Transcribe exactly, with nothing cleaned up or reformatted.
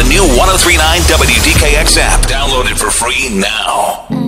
new one oh three point nine W D K X app. Download it for free now.